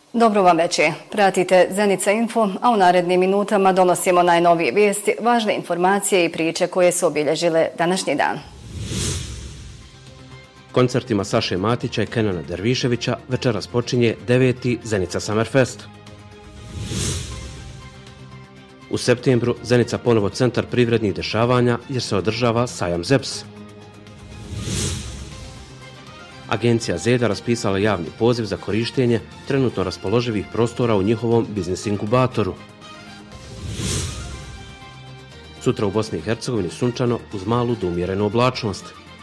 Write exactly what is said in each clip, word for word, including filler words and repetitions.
Dobro vam večer. Pratite Zenica Info, a u narednim minutama donosimo najnovije vijesti, važne informacije i priče koje su obilježile današnji dan. Koncertima Saše Matića i Kenana Derviševića večeras počinje deveti Zenica Summerfest. U septembru Zenica ponovo centar privrednih dešavanja jer se održava sajam Z E P S. Agencija Zeda raspisala javni poziv za korištenje trenutno raspoloživih prostora u njihovom biznis inkubatoru. Sutra u Bosni i Hercegovini sunčano uz malu do umjerenu oblačnost.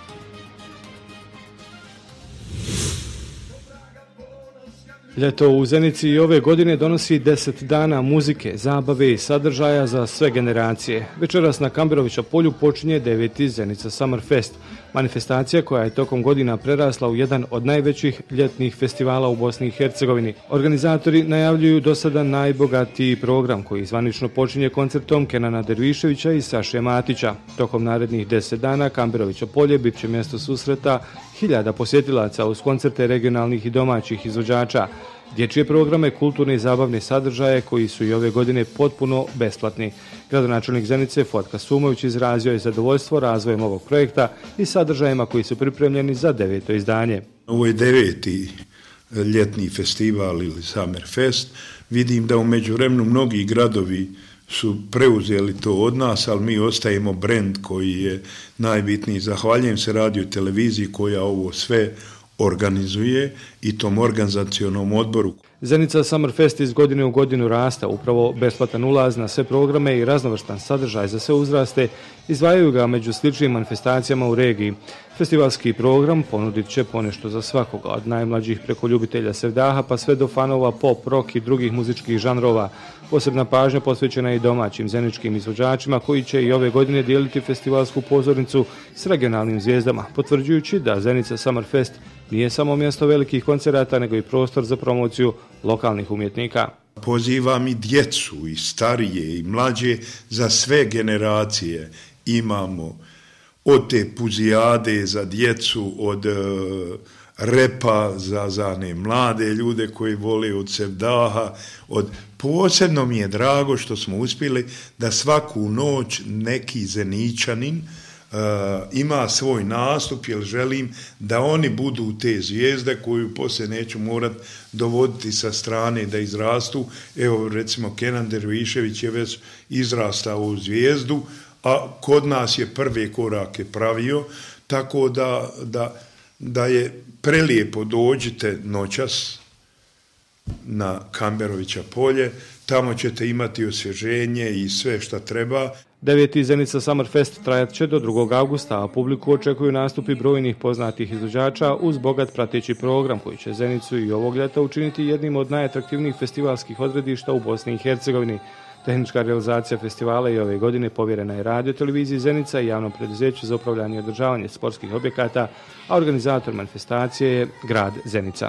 Ljeto u Zenici i ove godine donosi deset dana muzike, zabave i sadržaja za sve generacije. Večeras na Kamberovića polju počinje deveti Zenica Summerfest, manifestacija koja je tokom godina prerasla u jedan od najvećih ljetnih festivala u Bosni i Hercegovini. Organizatori najavljuju do sada najbogatiji program koji zvanično počinje koncertom Kenana Derviševića i Saše Matića. Tokom narednih deset dana Kamberovića polje bit će mjesto susreta hiljada posjetilaca uz koncerte regionalnih i domaćih izvođača, dječje programe, kulturne i zabavne sadržaje koji su i ove godine potpuno besplatni. Gradonačelnik Zenice Fotka Sumović izrazio je zadovoljstvo razvojem ovog projekta i sadržajima koji su pripremljeni za deveto izdanje. Ovo je deveti ljetni festival ili Summerfest. Vidim da u međuvremenu mnogi gradovi su preuzeli to od nas, ali mi ostajemo brend koji je najbitniji. Zahvaljujem se radio i televiziji koja ovo sve organizuje i tom organizacionom odboru. Zenica Summerfest iz godine u godinu rasta, upravo besplatan ulaz na sve programe i raznovrstan sadržaj za sve uzraste izdvajaju ga među sličnim manifestacijama u regiji. Festivalski program ponudit će ponešto za svakoga, od najmlađih preko ljubitelja sevdaha pa sve do fanova pop, rock i drugih muzičkih žanrova. Posebna pažnja posvećena i domaćim zeničkim izvođačima koji će i ove godine dijeliti festivalsku pozornicu s regionalnim zvijezdama, potvrđujući da Zenica Summerfest nije samo mjesto velikih koncerata, nego i prostor za promociju lokalnih umjetnika. Pozivam i djecu, i starije, i mlađe, za sve generacije. Imamo od te puzijade za djecu, od uh, repa za, za ne mlade ljude koji vole, od sevdaha. Od... Posebno mi je drago što smo uspjeli da svaku noć neki Zeničanin Uh, ima svoj nastup, jer želim da oni budu te zvijezde koju poslije neću morat dovoditi sa strane da izrastu. Evo recimo Kenan Dervišević je već izrastao u zvijezdu, a kod nas je prve korake pravio, tako da, da, da je prelijepo. Dođite noćas na Kamberovića polje, tamo ćete imati osvježenje i sve šta treba. Deveti Zenica Summerfest trajat će do drugog augusta, a publiku očekuju nastupi brojnih poznatih izvođača uz bogat prateći program koji će Zenicu i ovog ljeta učiniti jednim od najatraktivnijih festivalskih odredišta u Bosni i Hercegovini. Tehnička realizacija festivala i ove godine povjerena je radio televiziji Zenica i javnom preduzeću za upravljanje i održavanje sportskih objekata, a organizator manifestacije je grad Zenica.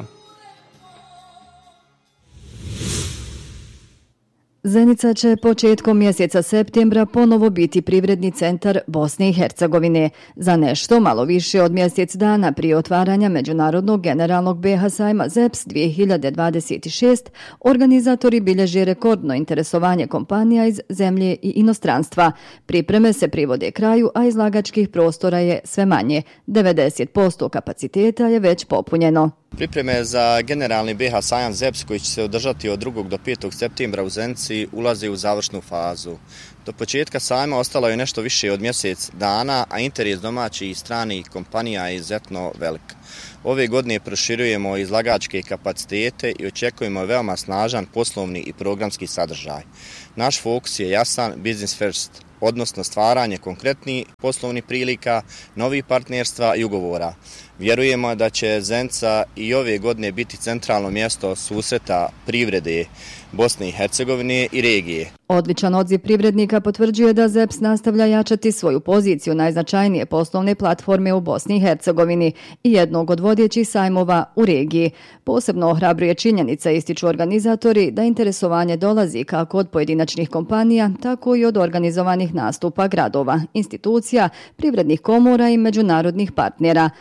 Zenica će početkom mjeseca septembra ponovo biti privredni centar Bosne i Hercegovine. Za nešto malo više od mjesec dana prije otvaranja Međunarodnog generalnog B H sajma Z E P S dvije hiljade dvadeset šest organizatori bilježe rekordno interesovanje kompanija iz zemlje i inostranstva. Pripreme se privode kraju, a izlagačkih prostora je sve manje. devedeset posto kapaciteta je već popunjeno. Pripreme za generalni B H sajam Z E P S koji će se održati od drugog do petog septembra u Zenici ulazi u završnu fazu. Do početka sajma ostalo je nešto više od mjesec dana, a interes domaćih i stranih kompanija je izuzetno velik. Ove godine proširujemo izlagačke kapacitete i očekujemo veoma snažan poslovni i programski sadržaj. Naš fokus je jasan, business first, odnosno stvaranje konkretnih poslovnih prilika, novih partnerstva i ugovora. Vjerujemo da će Zenica i ove godine biti centralno mjesto susreta privrede Bosne i Hercegovine i regije. Odličan odziv privrednika potvrđuje da Z E P S nastavlja jačati svoju poziciju najznačajnije poslovne platforme u Bosni i Hercegovini i jednog od vodećih sajmova u regiji. Posebno ohrabruje činjenica, ističu organizatori, da interesovanje dolazi kako od pojedinačnih kompanija, tako i od organizovanih nastupa gradova, institucija, privrednih komora i međunarodnih partnera. Ovog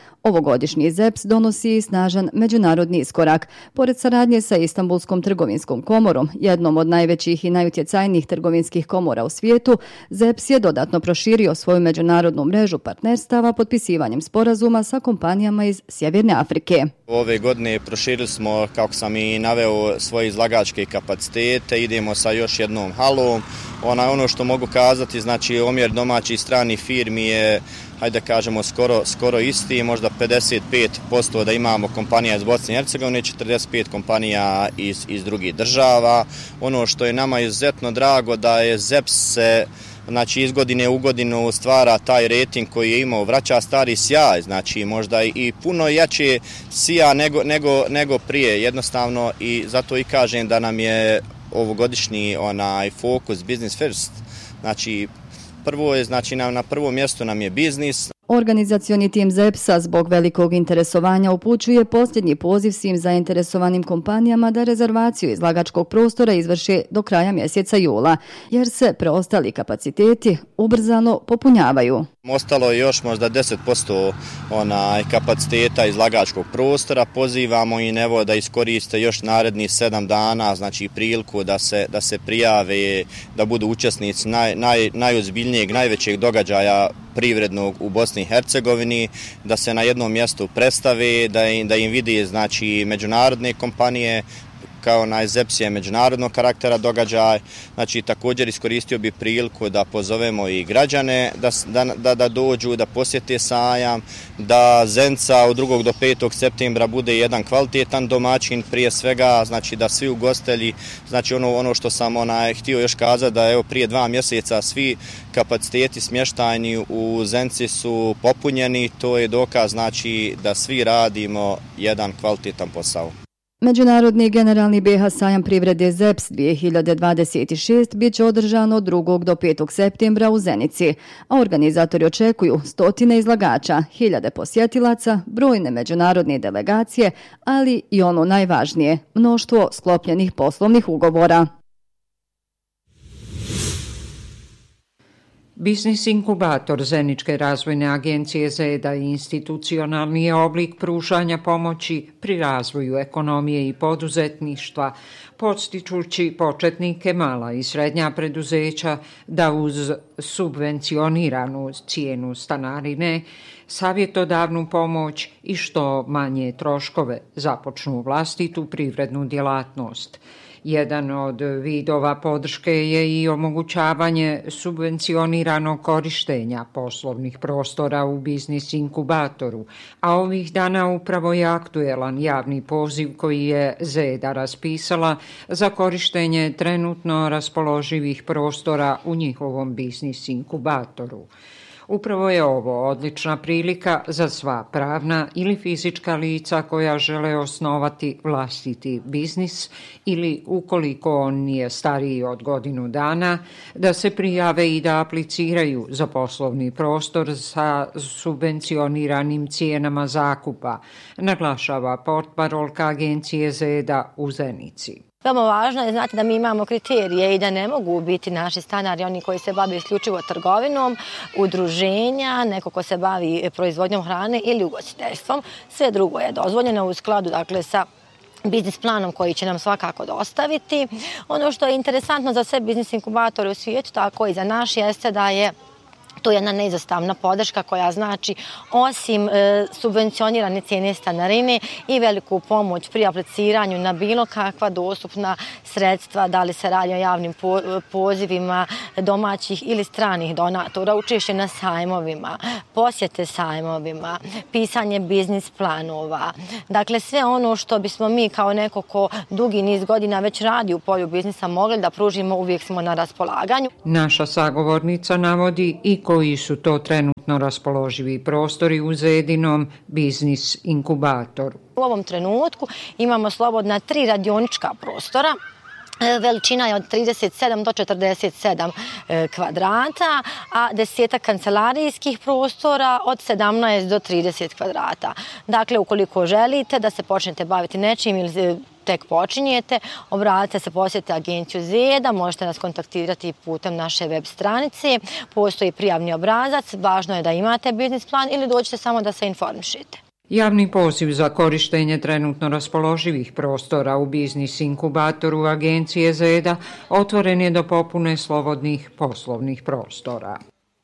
Ovogodišnji Z E P S donosi snažan međunarodni iskorak. Pored saradnje sa Istanbulskom trgovinskom komorom, jednom od najvećih i najutjecajnijih trgovinskih komora u svijetu, Z E P S je dodatno proširio svoju međunarodnu mrežu partnerstava potpisivanjem sporazuma sa kompanijama iz Sjeverne Afrike. Ove godine proširili smo, kako sam i naveo, svoje izlagačke kapacitete, idemo sa još jednom halom. Ona, ono što mogu kazati, znači omjer domaćih i stranih firmi je, hajde da kažemo, skoro, skoro isti, možda pedeset pet posto da imamo kompanija iz Bosne i Hercegovine, četrdeset pet kompanija iz, iz drugih država. Ono što je nama izuzetno drago da je Z E P S se, znači iz godine u godinu stvara taj rating koji je imao, vraća stari sjaj, znači možda i puno jače sija nego, nego, nego prije, jednostavno, i zato i kažem da nam je ovogodišnji onaj fokus business first, znači prvo je, znači na, na prvom mjestu nam je biznis. Organizacioni tim Z E P S-a zbog velikog interesovanja upućuje posljednji poziv svim zainteresovanim kompanijama da rezervaciju izlagačkog prostora izvrše do kraja mjeseca jula, jer se preostali kapaciteti ubrzano popunjavaju. Ostalo je još možda deset posto onaj kapaciteta izlagačkog prostora. Pozivamo i evo da iskoriste još narednih sedam dana, znači priliku da se, da se prijave, da budu učesnici naj, naj, najozbiljnijeg, najvećeg događaja privrednog u Bosni i Hercegovini, da se na jednom mjestu predstave, da im, da im vidi, znači, međunarodne kompanije, kao na Z E P S je međunarodnog karaktera događaj. Znači također iskoristio bi priliku da pozovemo i građane da, da, da dođu, da posjete sajam, da Zenica od drugog do petog septembra bude jedan kvalitetan domaćin prije svega, znači da svi ugostitelji, znači ono, ono što sam onaj, htio još kazati, da evo prije dva mjeseca svi kapaciteti smještajni u Zenici su popunjeni, to je dokaz, znači da svi radimo jedan kvalitetan posao. Međunarodni generalni B H sajam privrede Z E P S dvije hiljade dvadeset šest bit će održan od drugog do petog septembra u Zenici, a organizatori očekuju stotine izlagača, hiljade posjetilaca, brojne međunarodne delegacije, ali i ono najvažnije, mnoštvo sklopljenih poslovnih ugovora. Biznis inkubator Zeničke razvojne agencije Zeda i institucionalni je oblik pružanja pomoći pri razvoju ekonomije i poduzetništva, podstičući početnike, mala i srednja preduzeća da uz subvencioniranu cijenu stanarine, savjetodavnu pomoć i što manje troškove započnu vlastitu privrednu djelatnost. Jedan od vidova podrške je i omogućavanje subvencioniranog korištenja poslovnih prostora u biznis inkubatoru, a ovih dana upravo je aktuelan javni poziv koji je Zeda raspisala za korištenje trenutno raspoloživih prostora u njihovom biznis inkubatoru. Upravo je ovo odlična prilika za sva pravna ili fizička lica koja žele osnovati vlastiti biznis ili, ukoliko on nije stariji od godinu dana, da se prijave i da apliciraju za poslovni prostor sa subvencioniranim cijenama zakupa, naglašava portparolka agencije Zeda u Zenici. Veoma važno je znati da mi imamo kriterije i da ne mogu biti naši stanari oni koji se bave isključivo trgovinom, udruženja, neko ko se bavi proizvodnjom hrane ili ugostiteljstvom. Sve drugo je dozvoljeno u skladu, dakle, sa biznis planom koji će nam svakako dostaviti. Ono što je interesantno za sve biznis inkubatore u svijetu, tako i za naš, jeste da je to je jedna neizostavna podrška koja znači osim e, subvencionirane cijene stanarine i veliku pomoć pri apliciranju na bilo kakva dostupna sredstva, da li se radi o javnim po, pozivima domaćih ili stranih donatora, učešće na sajmovima, posjete sajmovima, pisanje biznis planova. Dakle, sve ono što bismo mi kao neko ko dugi niz godina već radi u polju biznisa mogli da pružimo, uvijek smo na raspolaganju. Naša sagovornica navodi i koji su to trenutno raspoloživi prostori u Zedinom biznis inkubatoru. U ovom trenutku imamo slobodna tri radionička prostora. Veličina je od trideset sedam do četrdeset sedam kvadrata, a desetak kancelarijskih prostora od sedamnaest do trideset kvadrata. Dakle, ukoliko želite da se počnete baviti nečim ili tek počinjete, obratite se, posjetite agenciju Zeda, možete nas kontaktirati putem naše web stranice, postoji prijavni obrazac, važno je da imate biznis plan ili dođete samo da se informišete. Javni poziv za korištenje trenutno raspoloživih prostora u biznis inkubatoru agencije ZEDA otvoren je do popune slobodnih poslovnih prostora.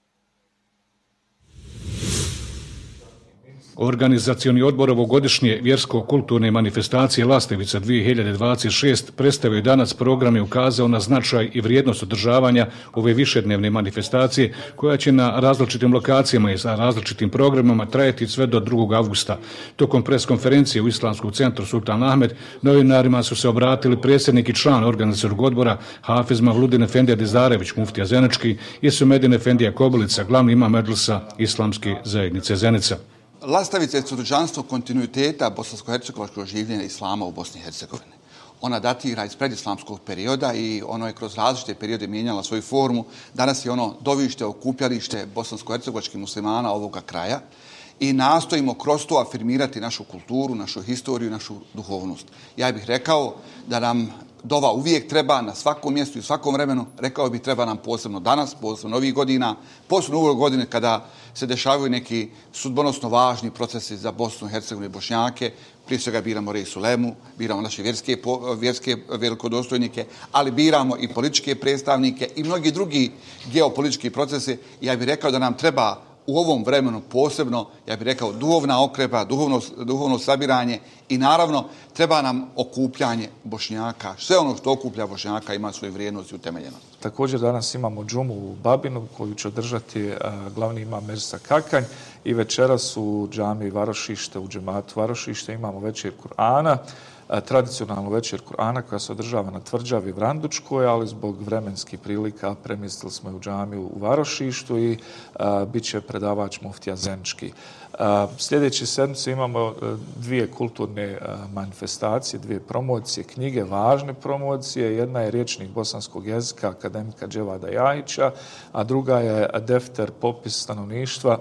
Organizacioni odbor ovogodišnje vjersko-kulturne manifestacije Lastevica dvije hiljade dvadeset šest predstavio je danas program i ukazao na značaj i vrijednost održavanja ove višednevne manifestacije koja će na različitim lokacijama i sa različitim programima trajati sve do drugog avgusta. Tokom preskonferencije u Islamskom centru Sultan Ahmed novinarima su se obratili predsjednik i član organizacionog odbora Hafez Mavludin Efendija Dizarević, muftija Zenički i Sumedin Efendija Kobilica, glavni imam Medlisa Islamske zajednice Zenica. Lastavica je svjedočanstvo kontinuiteta bosansko-hercegovačkog življenja islama u Bosni i Hercegovini. Ona datira iz predislamskog perioda i ono je kroz različite periode mijenjala svoju formu. Danas je ono dovište, okupljalište bosansko-hercegovačkih muslimana ovoga kraja i nastojimo kroz to afirmirati našu kulturu, našu historiju, našu duhovnost. Ja bih rekao da nam dova uvijek treba na svakom mjestu i svakom vremenu. Rekao bih treba nam posebno danas, posebno ovih godina, posebno ove godine kada se dešavaju neki sudbonosno važni procesi za Bosnu, Hercegovinu i Bošnjake. Prije svega biramo Rej Sulemu, biramo naše vjerske, vjerske velikodostojnike, ali biramo i političke predstavnike i mnogi drugi geopolitički procesi. Ja bih rekao da nam treba u ovom vremenu posebno, ja bih rekao, duhovna okrepa, duhovno, duhovno sabiranje i naravno treba nam okupljanje Bošnjaka. Sve ono što okuplja Bošnjaka ima svoju vrijednost i utemeljenost. Također danas imamo džumu u Babinu koju će održati uh, glavni imam Mirza Kakanj i večeras u džamiji Varošište, u džematu Varošište imamo večer Kur'ana, tradicionalnu večer Kur'ana koja se održava na tvrđavi Vrandučkoj, ali zbog vremenskih prilika premjestili smo je u džamiju u Varošištu i a, bit će predavač muftija Zenički. A, sljedeće sedmice imamo a, dvije kulturne a, manifestacije, dvije promocije, knjige, važne promocije. Jedna je Rječnik bosanskog jezika akademika Dževada Jahića, a druga je defter popis stanovništva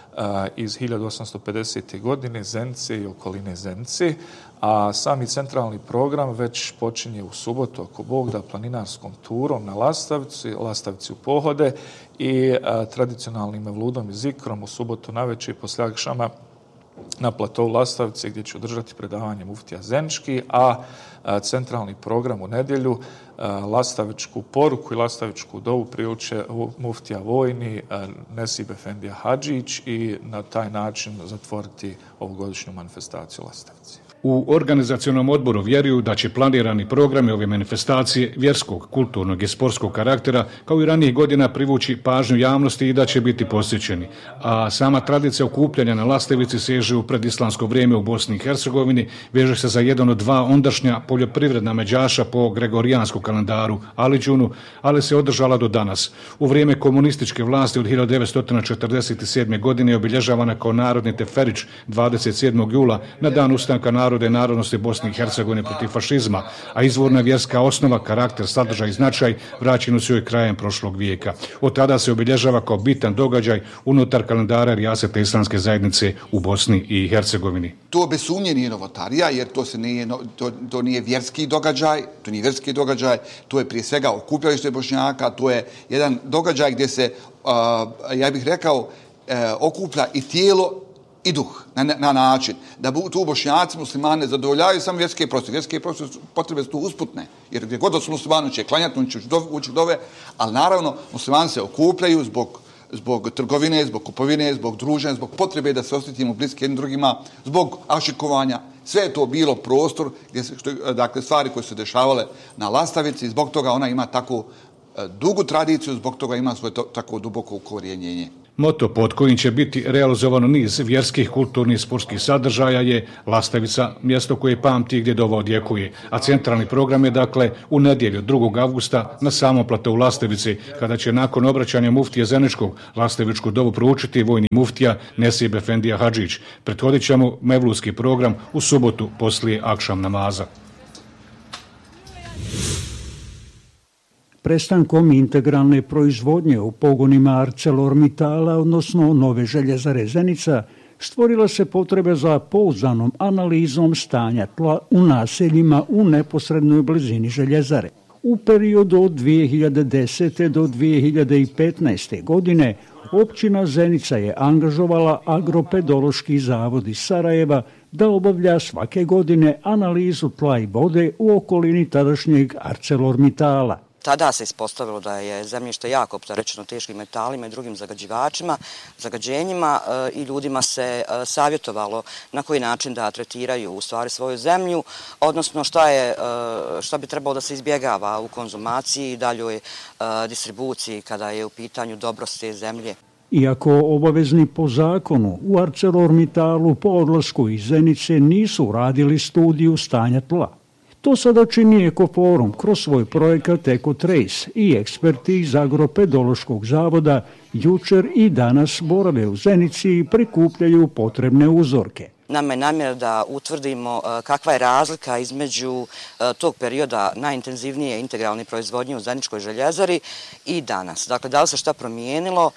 iz hiljadu osamsto pedesete. godine Zenice i okoline Zenice, a sami centralni program već počinje u subotu, ako Bog da, planinarskom turom na Lastavici, Lastavici u pohode i a, tradicionalnim mevludom i zikrom u subotu navečer poslije akšama na platovu Lastavice gdje će održati predavanje muftija Zenički, a, a centralni program u nedjelju a, lastavičku poruku i lastavičku dovu priuče muftija Vojni, a, Nesib Efendija Hadžić i na taj način zatvoriti ovogodišnju manifestaciju Lastavici. U organizacionom odboru vjeruju da će planirani programi ove manifestacije vjerskog, kulturnog i sportskog karaktera kao i ranijih godina privući pažnju javnosti i da će biti posjećeni. A sama tradicija okupljanja na Lastavici seže u predislamsko vrijeme u Bosni i Hercegovini, veže se za jedan od dva ondašnja poljoprivredna međaša po gregorijanskom kalendaru Aliđunu, ali se održala do danas. U vrijeme komunističke vlasti od hiljadu devetsto četrdeset sedme. godine je obilježavana kao narodni teferić dvadeset sedmog jula na dan ustanka naroda narode narodnosti Bosne i Hercegovine protiv fašizma, a izvorna vjerska osnova, karakter, sadržaj i značaj vraćeni su joj krajem prošlog vijeka. Od tada se obilježava kao bitan događaj unutar kalendara Rijaseta Islamske zajednice u Bosni i Hercegovini. To bez sumnje nije novotarija, jer to, se nije, to, to nije vjerski događaj, to nije vjerski događaj, to je prije svega okupljalište Bošnjaka, to je jedan događaj gdje se, uh, ja bih rekao, uh, okuplja i tijelo i duh na, na način da tu Bošnjaci muslimani zadovoljavaju samo vjerske potrebe. Vjerske potrebe su tu usputne, jer gdje god su muslimani će klanjati, oni će ući dove, ali naravno muslimani se okupljaju zbog zbog trgovine, zbog kupovine, zbog druženja, zbog potrebe da se osjetimo bliski jednim drugima, zbog ašikovanja. Sve je to bilo prostor gdje se, što, dakle, stvari koje su dešavale na Lastavici i zbog toga ona ima tako dugu tradiciju, zbog toga ima svoje to, tako duboko ukorijenjenje. Moto pod kojim će biti realizovano niz vjerskih, kulturnih i sportskih sadržaja je Lastavica, mjesto koje pamti gdje dova odjekuje, a centralni program je dakle u nedjelju drugog avgusta na samom platovu Lastavici, kada će nakon obraćanja muftije Zeničkog Lastavičku dovu proučiti vojni muftija Nesib Efendija Hadžić. Prethodit će mu mevludski program u subotu poslije akšam namaza. Prestankom integralne proizvodnje u pogonima ArcelorMittala, odnosno Nove željezare Zenica, stvorila se potreba za pouzdanom analizom stanja tla u naseljima u neposrednoj blizini željezare. U periodu od dvije hiljade desete do dvije hiljade petnaeste. godine Općina Zenica je angažovala Agropedološki zavod iz Sarajeva da obavlja svake godine analizu tla i vode u okolini tadašnjeg ArcelorMittala. Tada se ispostavilo da je zemljište jako opterećeno teškim metalima i drugim zagađivačima, zagađenjima i ljudima se savjetovalo na koji način da tretiraju u stvari svoju zemlju, odnosno šta, je, šta bi trebalo da se izbjegava u konzumaciji i daljoj distribuciji kada je u pitanju dobrost te zemlje. Iako obavezni po zakonu, u ArcelorMittalu po odlasku iz Zenice nisu radili studiju stanja tla. To sada čini Ekoforum kroz svoj projekat EcoTrace i eksperti iz Agropedološkog zavoda jučer i danas borave u Zenici i prikupljaju potrebne uzorke. Nama je namjera da utvrdimo kakva je razlika između tog perioda najintenzivnije integralne proizvodnje u Zeničkoj željezari i danas. Dakle, da li se šta promijenilo,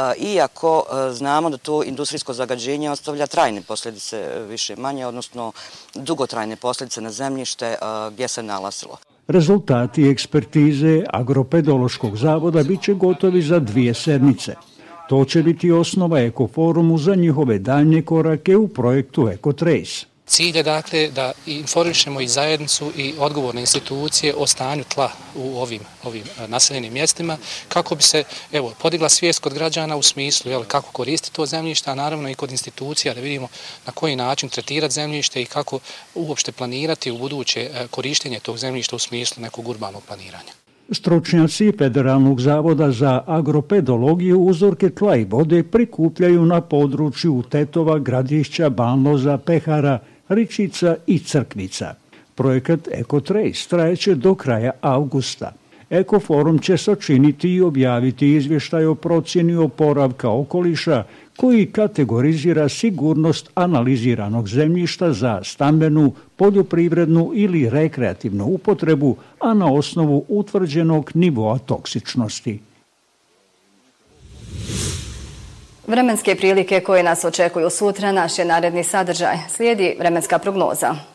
iako znamo da to industrijsko zagađenje ostavlja trajne posljedice više manje, odnosno dugotrajne posljedice na zemljište gdje se nalazilo. Rezultati ekspertize Agropedološkog zavoda bit će gotovi za dvije sedmice. To će biti osnova Ekoforumu za njihove daljnje korake u projektu EcoTrace. Cilj je dakle da informišemo i zajednicu i odgovorne institucije o stanju tla u ovim, ovim naseljenim mjestima kako bi se evo, podigla svijest kod građana u smislu jel, kako koristiti to zemljište, a naravno i kod institucija da vidimo na koji način tretirati zemljište i kako uopšte planirati u buduće korištenje tog zemljišta u smislu nekog urbanog planiranja. Stručnjaci Federalnog zavoda za agropedologiju uzorke tla i vode prikupljaju na području Tetova, Gradišća, Banloza, Pehara, Ričica i Crkvica. Projekat EcoTrace trajeće do kraja avgusta. Ekoforum će sačiniti i objaviti izvještaj o procjeni oporavka okoliša koji kategorizira sigurnost analiziranog zemljišta za stambenu, poljoprivrednu ili rekreativnu upotrebu, a na osnovu utvrđenog nivoa toksičnosti. Vremenske prilike koje nas očekuju sutra, naš je naredni sadržaj. Slijedi vremenska prognoza.